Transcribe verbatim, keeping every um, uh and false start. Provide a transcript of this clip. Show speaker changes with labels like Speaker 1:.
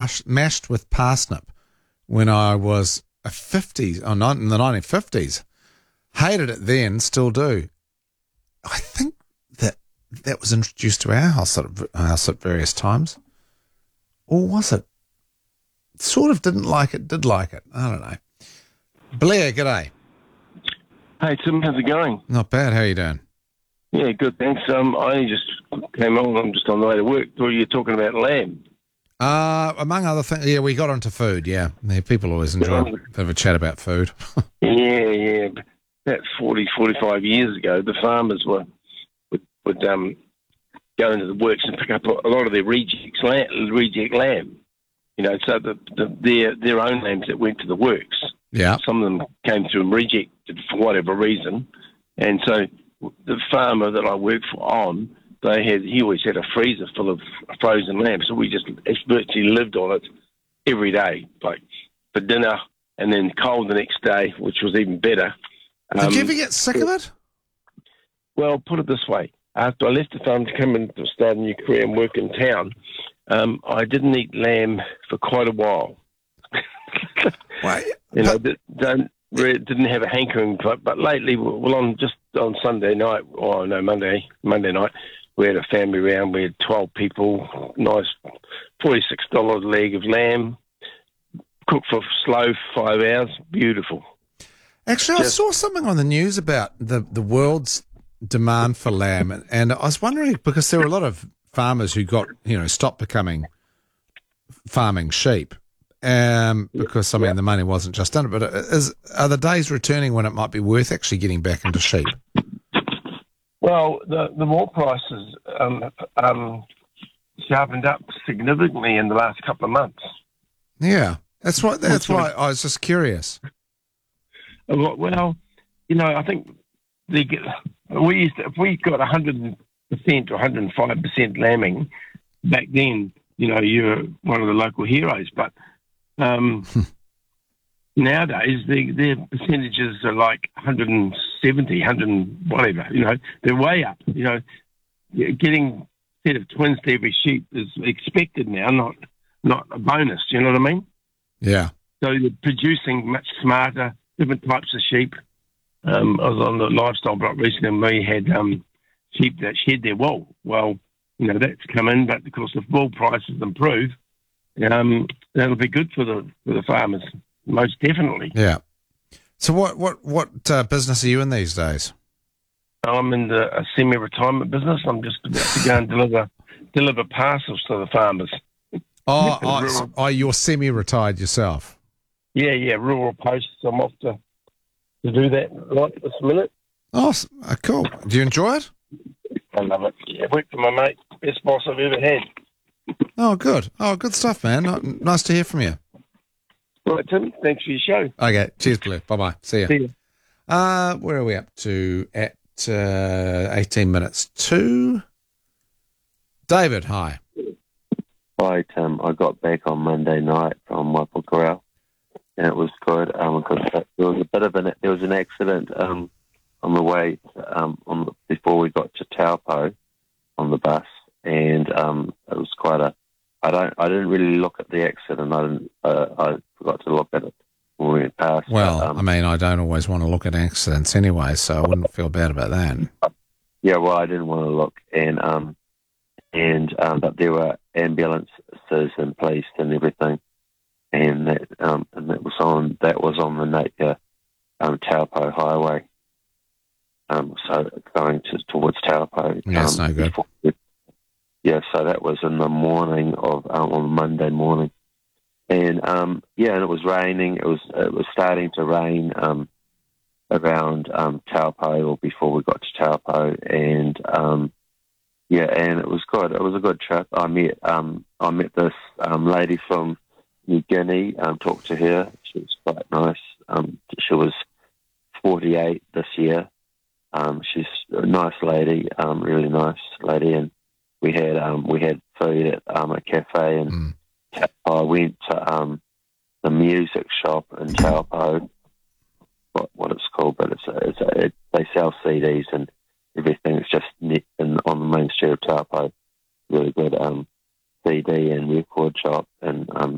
Speaker 1: mash, mashed with parsnip when I was a fifties, or not in the nineteen fifties. Hated it then, still do. I think that that was introduced to our house at, house at various times. Or was it? Sort of didn't like it, did like it. I don't know. Blair, g'day.
Speaker 2: Hey Tim, how's it going?
Speaker 1: Not bad. How are you doing?
Speaker 2: Yeah, good, thanks. Um, I just came on. I'm just on the way to work. Thought you were talking about lamb.
Speaker 1: Uh, among other things, yeah, we got onto food. Yeah, yeah people always enjoy a bit of a chat about food.
Speaker 2: yeah, yeah. About forty, forty-five years ago, the farmers were would, would um go into the works and pick up a lot of their rejects, lamb, reject lamb. You know, so the, the their their own lambs that went to the works.
Speaker 1: Yeah.
Speaker 2: Some of them came through and rejected for whatever reason, and so the farmer that I worked for on, they had he always had a freezer full of frozen lamb, so we just virtually lived on it every day, like for dinner, and then cold the next day, which was even better.
Speaker 1: Did
Speaker 2: um,
Speaker 1: you ever get sick of it?
Speaker 2: Well, put it this way: after I left the farm to come and start a new career and work in town, um, I didn't eat lamb for quite a while.
Speaker 1: Why?
Speaker 2: You know, don't. Didn't have a hankering, but, but lately, well, on just on Sunday night, or no, Monday, Monday night, we had a family round. We had twelve people, nice forty-six dollars leg of lamb, cooked for slow five hours, beautiful.
Speaker 1: Actually, just, I saw something on the news about the, the world's demand for lamb, and, and I was wondering, because there were a lot of farmers who got, you know, stopped becoming farming sheep. Um, because I mean, yeah. the money wasn't just done it, but is, are the days returning when it might be worth actually getting back into sheep?
Speaker 2: Well, the the wool prices um, um, sharpened up significantly in the last couple of months.
Speaker 1: Yeah, that's what. That's why I was just curious.
Speaker 2: Well, you know, I think they get, we used to, if we got one hundred percent or one hundred five percent lambing back then, you know, you're one of the local heroes, but. Um, nowadays, their, their percentages are like one hundred seventy, one hundred whatever, you know, they're way up. You know, getting a set of twins to every sheep is expected now, not not a bonus, you know what I mean?
Speaker 1: Yeah.
Speaker 2: So they're producing much smarter, different types of sheep. Um, I was on the lifestyle block recently and we had um, sheep that shed their wool. Well, you know, that's come in, but of course if wool prices improve, Um, that'll be good for the for the farmers, most definitely.
Speaker 1: Yeah. So, what what what uh, business are you in these days?
Speaker 2: I'm in the a semi-retirement business. I'm just about to go and deliver deliver parcels to the farmers.
Speaker 1: Oh, oh, so, oh you're semi-retired yourself.
Speaker 2: Yeah, yeah, rural posts. I'm off to to do that right this minute.
Speaker 1: Oh, uh, cool. Do you enjoy it?
Speaker 2: I love it. Yeah, work for my mate, best boss I've ever had.
Speaker 1: Oh, good. Oh, good stuff, man. Nice to hear from you.
Speaker 2: All right, Tim. Thanks for your show.
Speaker 1: Okay. Cheers, Blair. Bye-bye. See you.
Speaker 2: See you.
Speaker 1: Uh, where are we up to at uh, eighteen minutes to? David, hi.
Speaker 3: Hi, Tim. I got back on Monday night from Waipukurau, and it was good. Um, because there was a bit of an there was an accident um on the way um on the, before we got to Taupo on the bus. And um, it was quite a. I don't. I didn't really look at the accident. I didn't. Uh, I forgot to look at it when we went past.
Speaker 1: Well,
Speaker 3: but, um,
Speaker 1: I mean, I don't always want to look at accidents anyway, so I wouldn't feel bad about that.
Speaker 3: Yeah, well, I didn't want to look, and um, and um, but there were ambulances and police and everything, and that um, and that was on that was on the Napier um, Taupo Highway. Um, so going to towards Taupo.
Speaker 1: Yeah, it's
Speaker 3: um,
Speaker 1: no good.
Speaker 3: Before, Yeah, so that was in the morning of um, on Monday morning, and um, yeah, and it was raining. It was it was starting to rain um, around um, Taupo or before we got to Taupo, and um, yeah, and it was good. It was a good trip. I met um, I met this um, lady from New Guinea. Um, talked to her. She was quite nice. Um, she was forty-eight this year. Um, she's a nice lady, um, really nice lady, and. We had um, we had food at um, a cafe, and
Speaker 1: mm.
Speaker 3: I went to um, the music shop in Taupo. What, what it's called, but it's a, it's a, it, they sell C Ds and everything. It's just in, on the main street of Taupo. Really good um, C D and record shop, and um,